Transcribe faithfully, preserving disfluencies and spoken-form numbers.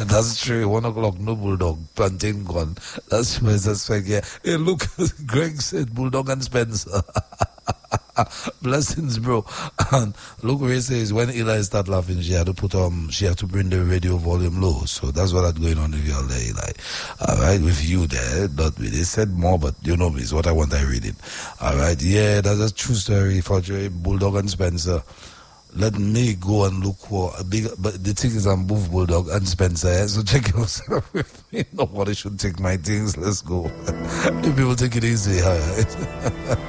That's true. One o'clock, no bulldog, plantain gone. That's my suspect. Yeah. Hey, look, Greg said bulldog and Spencer. Blessings, bro. And look where he says when Eli started laughing, she had to put um, she had to bring the radio volume low. So that's what that's going on with you all day, Eli. All right, with you there, not with. They said more, but you know me. It's what I want. I read it. All right, yeah, that's a true story for Joey Bulldog and Spencer. Let me go and look for a big, but the thing is I'm both Bulldog and Spencer, eh? So check yourself with me. Nobody should take my things. Let's go. If people take it easy, all right.